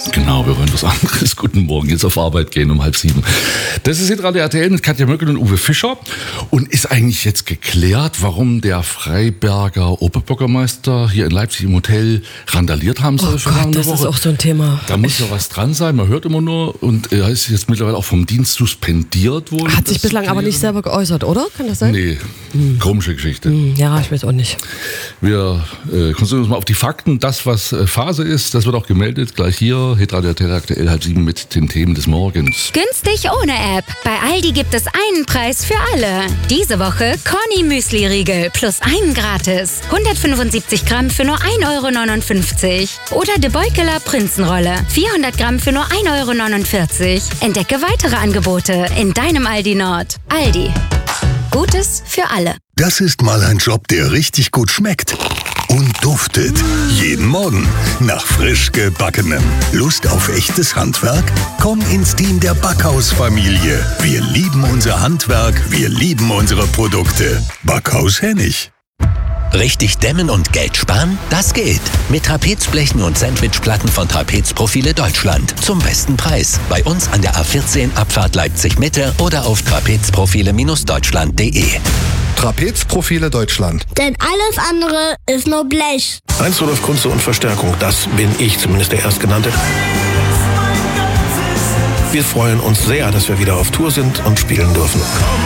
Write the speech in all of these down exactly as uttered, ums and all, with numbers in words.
Genau, wir wollen was anderes. Guten Morgen, jetzt auf Arbeit gehen um halb sieben. Das ist Hitradio R T L mit Katja Möckel und Uwe Fischer. Und ist eigentlich jetzt geklärt, warum der Freiberger Oberbürgermeister hier in Leipzig im Hotel randaliert haben soll? Oh Gott, das Woche? Ist auch so ein Thema. Da muss ja was dran sein, man hört immer nur. Und er ist jetzt mittlerweile auch vom Dienst suspendiert worden. Hat sich bislang aber nicht selber geäußert, oder? Kann das sein? Nee, hm. komische Geschichte. Hm, ja, ich weiß auch nicht. Wir äh, konzentrieren uns mal auf die Fakten. Das, was äh, Phase ist, das wird auch gemeldet. Gleich hier, Hitradio R T L aktuell halb sieben mit den Themen des Morgens. Günstig ohne App. Bei Aldi gibt es einen Preis für alle. Diese Woche Conny Müsli-Riegel plus einen gratis. hundertfünfundsiebzig Gramm für nur ein Euro neunundfünfzig. Oder De Beukeler Prinzenrolle. vierhundert Gramm für nur ein Euro neunundvierzig. Entdecke weitere Angebote in deinem Aldi Nord. Aldi. Gutes für alle. Das ist mal ein Job, der richtig gut schmeckt. Und duftet. Jeden Morgen nach frisch gebackenem. Lust auf echtes Handwerk? Komm ins Team der Backhaus-Familie. Wir lieben unser Handwerk, wir lieben unsere Produkte. Backhaus Hennig. Richtig dämmen und Geld sparen? Das geht. Mit Trapezblechen und Sandwichplatten von Trapezprofile Deutschland. Zum besten Preis. Bei uns an der A vierzehn Abfahrt Leipzig Mitte oder auf trapezprofile Deutschland punkt de. Trapezprofile Deutschland. Denn alles andere ist nur Blech. Heinz Rudolf Kunze und Verstärkung, das bin ich, zumindest der Erstgenannte. Wir freuen uns sehr, dass wir wieder auf Tour sind und spielen dürfen.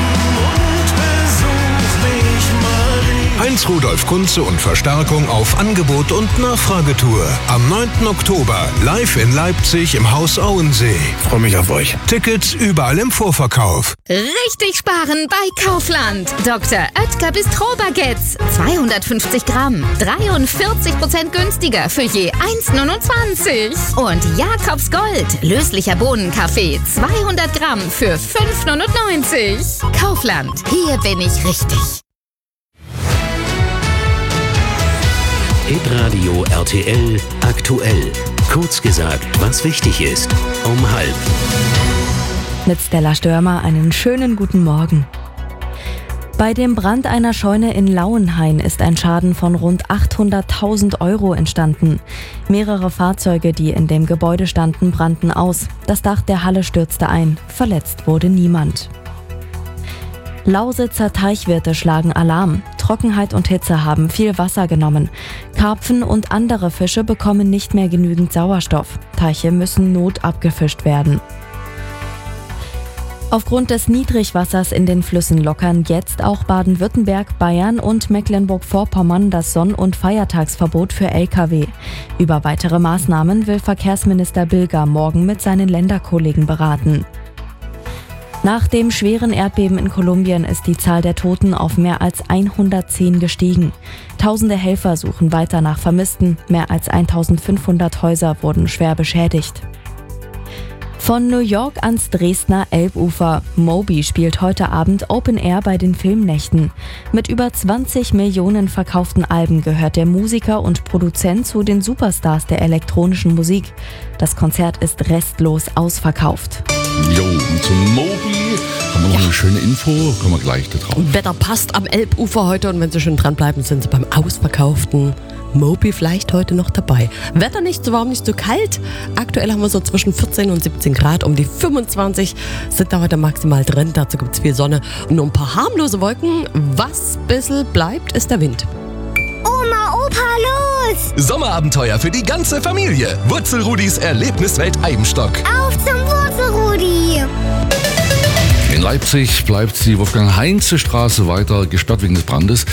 Heinz Rudolf Kunze und Verstärkung auf Angebot und Nachfragetour. Am neunten Oktober live in Leipzig im Haus Auensee. Freue mich auf euch. Tickets überall im Vorverkauf. Richtig sparen bei Kaufland. Doktor Oetker Bistro-Baguettes. zweihundertfünfzig Gramm. dreiundvierzig Prozent günstiger für je eins Euro neunundzwanzig. Und Jakobs Gold. Löslicher Bohnenkaffee. zweihundert Gramm für fünf Euro neunundneunzig. Kaufland. Hier bin ich richtig. Hitradio R T L aktuell. Kurz gesagt, was wichtig ist. Um halb. Mit Stella Störmer einen schönen guten Morgen. Bei dem Brand einer Scheune in Lauenhain ist ein Schaden von rund achthunderttausend Euro entstanden. Mehrere Fahrzeuge, die in dem Gebäude standen, brannten aus. Das Dach der Halle stürzte ein. Verletzt wurde niemand. Lausitzer Teichwirte schlagen Alarm. Trockenheit und Hitze haben viel Wasser genommen. Karpfen und andere Fische bekommen nicht mehr genügend Sauerstoff. Teiche müssen notabgefischt werden. Aufgrund des Niedrigwassers in den Flüssen lockern jetzt auch Baden-Württemberg, Bayern und Mecklenburg-Vorpommern das Sonn- und Feiertagsverbot für L K W. Über weitere Maßnahmen will Verkehrsminister Bilger morgen mit seinen Länderkollegen beraten. Nach dem schweren Erdbeben in Kolumbien ist die Zahl der Toten auf mehr als hundertzehn gestiegen. Tausende Helfer suchen weiter nach Vermissten. Mehr als eintausendfünfhundert Häuser wurden schwer beschädigt. Von New York ans Dresdner Elbufer. Moby spielt heute Abend Open Air bei den Filmnächten. Mit über zwanzig Millionen verkauften Alben gehört der Musiker und Produzent zu den Superstars der elektronischen Musik. Das Konzert ist restlos ausverkauft. Jo, und zum Moby haben wir noch ja. eine schöne Info, kommen wir gleich da drauf. Wetter passt am Elbufer heute und wenn Sie schön dranbleiben, sind Sie beim ausverkauften Moby vielleicht heute noch dabei. Wetter nicht so warm, nicht so kalt. Aktuell haben wir so zwischen vierzehn und siebzehn Grad. Um die fünfundzwanzig sind da heute maximal drin. Dazu gibt es viel Sonne und nur ein paar harmlose Wolken. Was ein bisschen bleibt, ist der Wind. Oma, Opa, los! Sommerabenteuer für die ganze Familie. Wurzelrudis Erlebniswelt Eibenstock. Auf zum Wurzelrudi! In Leipzig bleibt die Wolfgang-Heinze-Straße weiter gesperrt wegen des Brandes.